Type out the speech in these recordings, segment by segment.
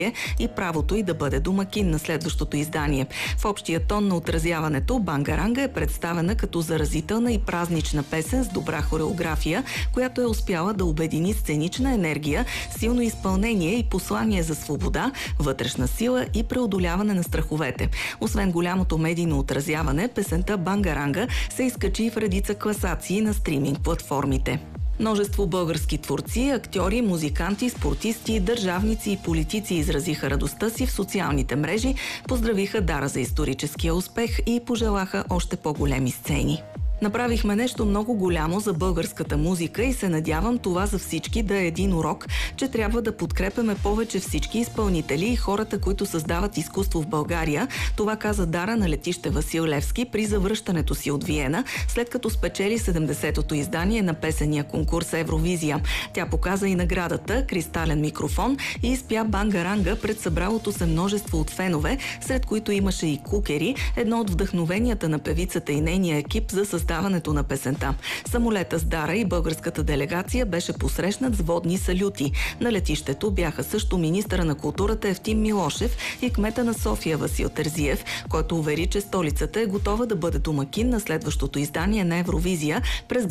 и правото й да бъде домакин на следващото издание. В общия тон на отразяването Бангаранга е представена като заразителна и празнична песен с добра хореография, която е успяла да обедини сценична енергия, силно изпълнение и послание за свобода, вътрешна сила и преодоляване на страховете. Освен голямото медийно отразяване, песента Бангаранга се изкачи в редица класации на стриминг платформите. Множество български творци, актьори, музиканти, спортисти, държавници и политици изразиха радостта си в социалните мрежи, поздравиха Дара за историческия успех и пожелаха още по-големи сцени. Направихме нещо много голямо за българската музика и се надявам това за всички да е един урок, че трябва да подкрепяме повече всички изпълнители и хората, които създават изкуство в България. Това каза Дара на летище Васил Левски при завръщането си от Виена, след като спечели 70-то издание на песения конкурс Евровизия. Тя показа и наградата «Кристален микрофон» и изпя Бангаранга пред събралото се множество от фенове, сред които имаше и кукери, едно от вдъхновенията на певицата и нейния екип за създаването на песента. Самолета с Дара и българската делегация беше посрещнат с водни салюти. На летището бяха също министъра на културата Евтим Милошев и кмета на София Васил Терзиев, който увери, че столицата е готова да бъде домакин на следващото издание на Евровизия през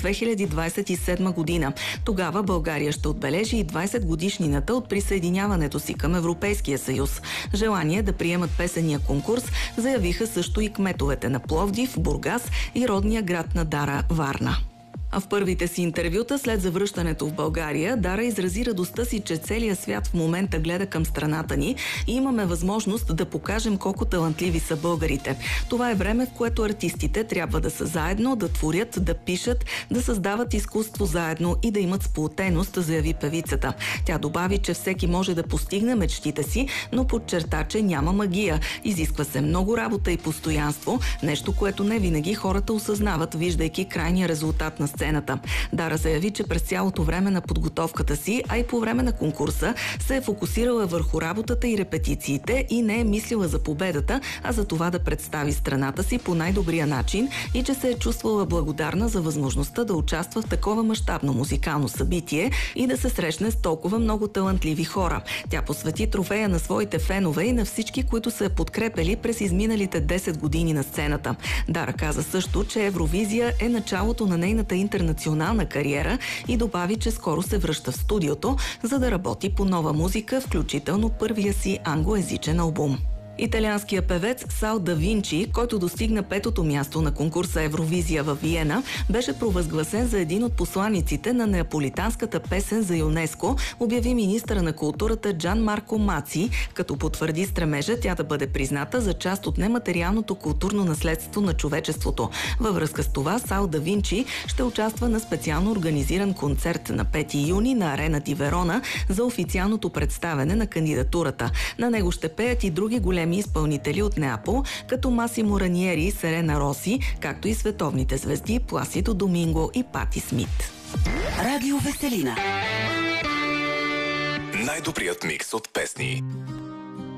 2027 година. Тогава България ще отбележи и 20 годишнината от присъединяването си към Европейския съюз. Желание да приемат песения конкурс заявиха също и кметовете на Пловдив, Бургас и родния град на Дара Варна. А в първите си интервюта след завръщането в България, Дара изрази радостта си, че целият свят в момента гледа към страната ни и имаме възможност да покажем колко талантливи са българите. Това е време, в което артистите трябва да са заедно, да творят, да пишат, да създават изкуство заедно и да имат сплотеност, заяви певицата. Тя добави, че всеки може да постигне мечтите си, но подчерта, че няма магия. Изисква се много работа и постоянство, нещо, което не винаги хората осъзнават, виждайки крайния резултат на сцената. Дара заяви, че през цялото време на подготовката си, а и по време на конкурса, се е фокусирала върху работата и репетициите и не е мислила за победата, а за това да представи страната си по най-добрия начин и че се е чувствала благодарна за възможността да участва в такова мащабно музикално събитие и да се срещне с толкова много талантливи хора. Тя посвети трофея на своите фенове и на всички, които са я подкрепили през изминалите 10 години на сцената. Дара каза също, че Евровизия е началото на нейната интернационална кариера и добави, че скоро се връща в студиото, за да работи по нова музика, включително първия си англоезичен албум. Италианският певец Сал да Винчи, който достигна 5-то място на конкурса Евровизия във Виена, беше провъзгласен за един от посланиците на неаполитанската песен за ЮНЕСКО, обяви министъра на културата Джан Марко Маци, като потвърди стремежа тя да бъде призната за част от нематериалното културно наследство на човечеството. Във връзка с това, Сал да Винчи ще участва на специално организиран концерт на 5 юни на Арена ди Верона за официалното представяне на кандидатурата. На него ще пеят и други големи изпълнители от Неапол, като Масимо Раниери и Серена Роси, както и световните звезди Пласидо Доминго и Пати Смит. Радио Веселина. Най-добрият микс от песни.